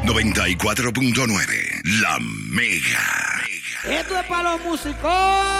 94.9, La Mega. Esto es para los músicos.